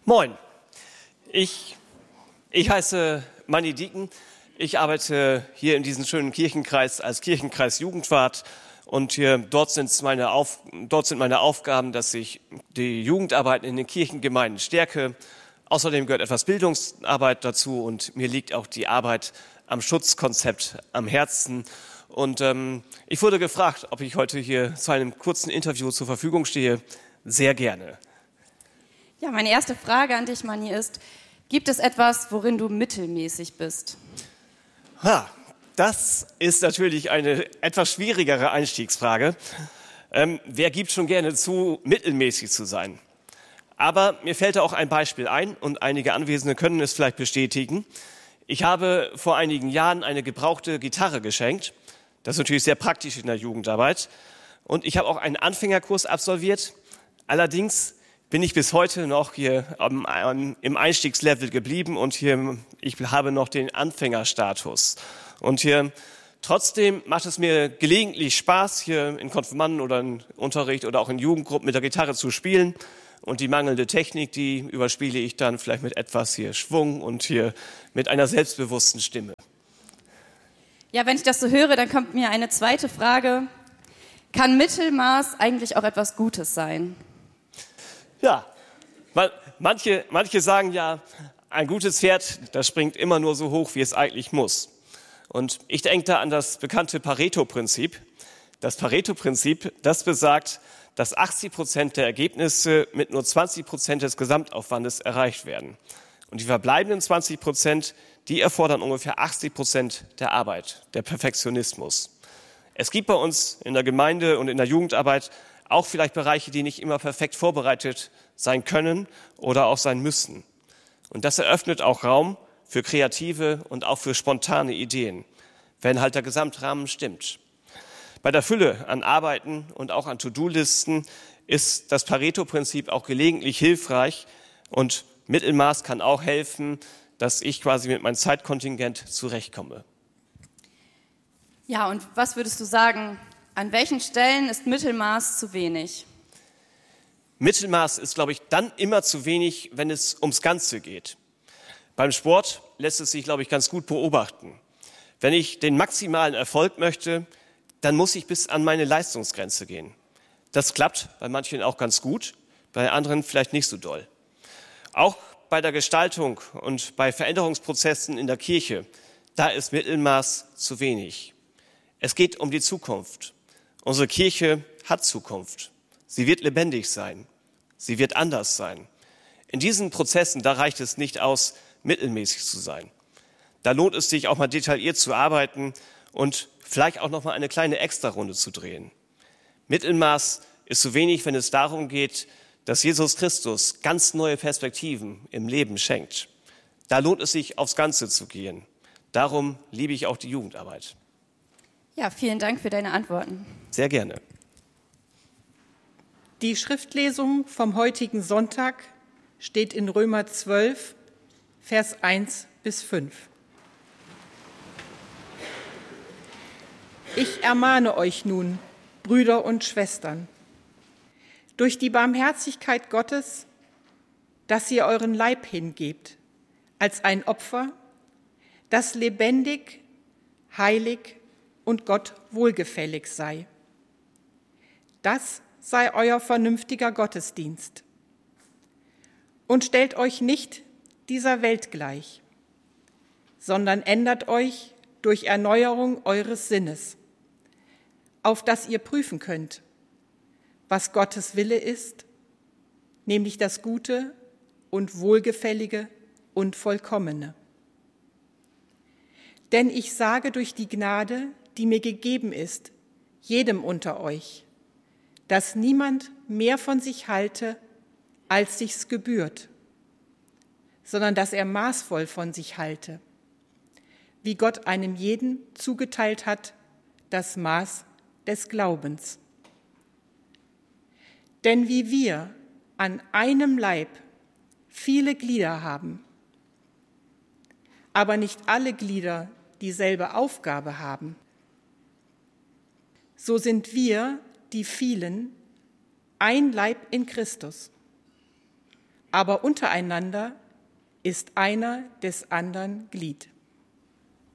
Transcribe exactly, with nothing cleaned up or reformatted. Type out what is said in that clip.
Moin, ich, ich heiße Manni Dieken. Ich arbeite hier in diesem schönen Kirchenkreis als Kirchenkreis Jugendwart und hier, dort, sind's meine Auf, dort sind meine Aufgaben, dass ich die Jugendarbeit in den Kirchengemeinden stärke. Außerdem gehört etwas Bildungsarbeit dazu und mir liegt auch die Arbeit am Schutzkonzept am Herzen. Und ähm, ich wurde gefragt, ob ich heute hier zu einem kurzen Interview zur Verfügung stehe. Sehr gerne. Ja, meine erste Frage an dich, Manni, ist, gibt es etwas, worin du mittelmäßig bist? Ha, das ist natürlich eine etwas schwierigere Einstiegsfrage. Ähm, wer gibt schon gerne zu, mittelmäßig zu sein? Aber mir fällt da auch ein Beispiel ein und einige Anwesende können es vielleicht bestätigen. Ich habe vor einigen Jahren eine gebrauchte Gitarre geschenkt. Das ist natürlich sehr praktisch in der Jugendarbeit. Und ich habe auch einen Anfängerkurs absolviert. Allerdings bin ich bis heute noch hier am, am, im Einstiegslevel geblieben und hier, ich habe noch den Anfängerstatus. Und hier, trotzdem macht es mir gelegentlich Spaß, hier in Konfirmanden oder in Unterricht oder auch in Jugendgruppen mit der Gitarre zu spielen. Und die mangelnde Technik, die überspiele ich dann vielleicht mit etwas hier Schwung und hier mit einer selbstbewussten Stimme. Ja, wenn ich das so höre, dann kommt mir eine zweite Frage. Kann Mittelmaß eigentlich auch etwas Gutes sein? Ja, man, manche, manche sagen ja, ein gutes Pferd, das springt immer nur so hoch, wie es eigentlich muss. Und ich denke da an das bekannte Pareto-Prinzip. Das Pareto-Prinzip, das besagt, dass achtzig Prozent der Ergebnisse mit nur zwanzig Prozent des Gesamtaufwandes erreicht werden. Und die verbleibenden zwanzig Prozent, die erfordern ungefähr achtzig Prozent der Arbeit, der Perfektionismus. Es gibt bei uns in der Gemeinde und in der Jugendarbeit auch vielleicht Bereiche, die nicht immer perfekt vorbereitet sein können oder auch sein müssen. Und das eröffnet auch Raum für kreative und auch für spontane Ideen, wenn halt der Gesamtrahmen stimmt. Bei der Fülle an Arbeiten und auch an To-Do-Listen ist das Pareto-Prinzip auch gelegentlich hilfreich und Mittelmaß kann auch helfen, dass ich quasi mit meinem Zeitkontingent zurechtkomme. Ja, und was würdest du sagen, an welchen Stellen ist Mittelmaß zu wenig? Mittelmaß ist, glaube ich, dann immer zu wenig, wenn es ums Ganze geht. Beim Sport lässt es sich, glaube ich, ganz gut beobachten. Wenn ich den maximalen Erfolg möchte, dann muss ich bis an meine Leistungsgrenze gehen. Das klappt bei manchen auch ganz gut, bei anderen vielleicht nicht so doll. Auch bei der Gestaltung und bei Veränderungsprozessen in der Kirche, da ist Mittelmaß zu wenig. Es geht um die Zukunft. Unsere Kirche hat Zukunft. Sie wird lebendig sein. Sie wird anders sein. In diesen Prozessen, da reicht es nicht aus, mittelmäßig zu sein. Da lohnt es sich auch mal detailliert zu arbeiten und vielleicht auch noch mal eine kleine Extrarunde zu drehen. Mittelmaß ist zu wenig, wenn es darum geht, dass Jesus Christus ganz neue Perspektiven im Leben schenkt. Da lohnt es sich, aufs Ganze zu gehen. Darum liebe ich auch die Jugendarbeit. Ja, vielen Dank für deine Antworten. Sehr gerne. Die Schriftlesung vom heutigen Sonntag steht in Römer zwölf, Vers eins bis fünf. Ich ermahne euch nun, Brüder und Schwestern, durch die Barmherzigkeit Gottes, dass ihr euren Leib hingebt, als ein Opfer, das lebendig, heilig und Gott wohlgefällig sei. Das sei euer vernünftiger Gottesdienst. Und stellt euch nicht dieser Welt gleich, sondern ändert euch durch Erneuerung eures Sinnes, auf das ihr prüfen könnt, was Gottes Wille ist, nämlich das Gute und Wohlgefällige und Vollkommene. Denn ich sage durch die Gnade, die mir gegeben ist, jedem unter euch, dass niemand mehr von sich halte, als sich's gebührt, sondern dass er maßvoll von sich halte, wie Gott einem jeden zugeteilt hat, das Maß des Glaubens. Denn wie wir an einem Leib viele Glieder haben, aber nicht alle Glieder dieselbe Aufgabe haben, so sind wir, die vielen, ein Leib in Christus aber untereinander ist einer des anderen Glied.